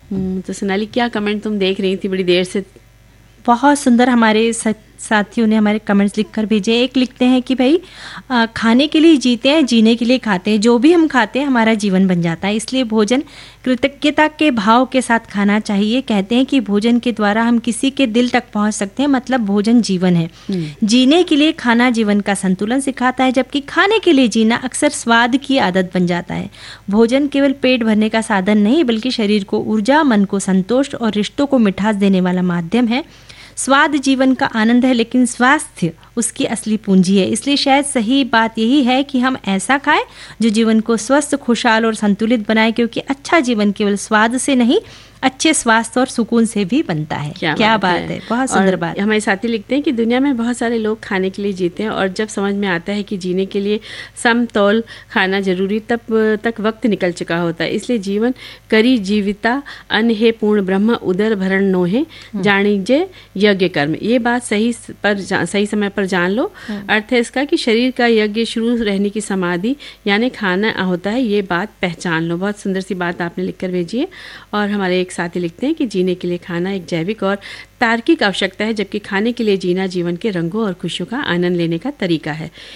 तो सोनाली, क्या कमेंट तुम देख रही थी बड़ी देर से? बहुत सुंदर हमारे साथियों ने हमारे कमेंट्स लिखकर भेजे। एक लिखते हैं कि भाई खाने के लिए जीते हैं, जीने के लिए खाते हैं। जो भी हम खाते हैं हमारा जीवन बन जाता है, इसलिए भोजन कृतज्ञता के भाव के साथ खाना चाहिए। कहते हैं कि भोजन के द्वारा हम किसी के दिल तक पहुंच सकते हैं, मतलब भोजन जीवन है। जीने के लिए खाना जीवन का संतुलन सिखाता है, जबकि खाने के लिए जीना अक्सर स्वाद की आदत बन जाता है। भोजन केवल पेट भरने का साधन नहीं, बल्कि शरीर को ऊर्जा, मन को संतोष और रिश्तों को मिठास देने वाला माध्यम है। स्वाद जीवन का आनंद है, लेकिन स्वास्थ्य उसकी असली पूंजी है। इसलिए शायद सही बात यही है कि हम ऐसा खाएं जो जीवन को स्वस्थ, खुशहाल और संतुलित बनाए, क्योंकि अच्छा जीवन केवल स्वाद से नहीं, अच्छे स्वास्थ्य और सुकून से भी बनता है। क्या बात है, बहुत सुंदर बात। हमारे साथी लिखते हैं कि दुनिया में बहुत सारे लोग खाने के लिए जीते हैं, और जब समझ में आता है कि जीने के लिए समतोल खाना जरूरी, तब तक वक्त निकल चुका होता है। इसलिए जीवन करी जीविता अन्न है पूर्ण ब्रह्म, उदर भरण नोहे जानिजे यज्ञ कर्म। ये बात सही समय पर जान लो। अर्थ है इसका कि शरीर का यज्ञ शुरू रहने की समाधि यानी खाना होता है, ये बात पहचान लो। बहुत सुंदर सी बात आपने लिखकर भेजी है। और हमारे एक साथी लिखते हैं कि जीने के लिए खाना एक जैविक और तार्किक आवश्यकता है, जबकि खाने के लिए जीना जीवन के रंगों और खुशियों का आनंद लेने का तरीका है।